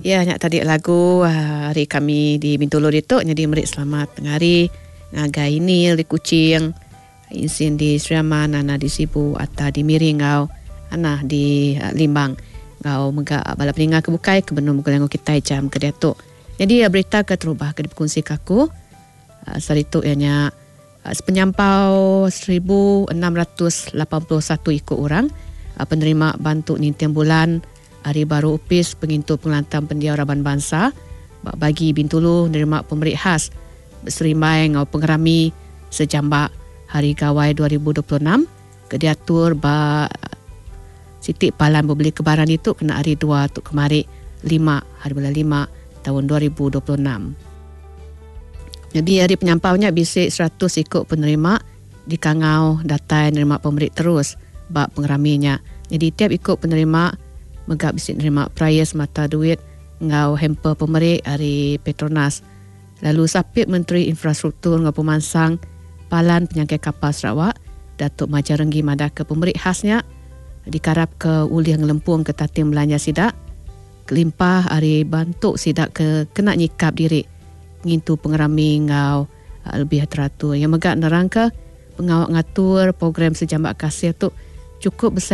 Ya, nyak tadi lagu hari kami di Bintulu itu jadi merik selamat tengah hari ngagai ini di kucing insin di Seriaman ana di Sibu atau di Miring ngau ana di Limbang ngau mega bala peninga kebukai ke benung mugalango kita jam ke datuk. Jadi berita ke terubah ke dikongsi kaku saritu ianya penyampau 1681 ikut orang penerima bantu nintian bulan Hari Baru Upis pengintu pengelantam pendiau Raban Bangsa bagi Bintulu menerima pemberi khas berserimai ngau pengerami sejambak Hari Gawai 2026 ke diatur ba sitik palan berbeli kebaran itu kena hari 2 tu kemari 5 hari bulan 5 tahun 2026. Jadi hari penyampaunya bisik 100 ikut penerima di kangau datai nerima pemberi terus bak pengeraminya. Jadi tiap ikut penerima megak bisik nerima prize mata duit ngau hamper pemberi hari Petronas. Lalu sapit Menteri Infrastruktur ngau pemansang palan penyangkai kapal Sarawak Datuk Majarenggi madah ke pemberi khasnya dikarap ke ulih ngelempung ke tatim belanja sidak kelimpah hari bantuk sidak ke kena nyikap diri ngintu pengerami ngau lebih teratur yang megak nerangka pengawak ngatur program sejambak kasih tu cukup besar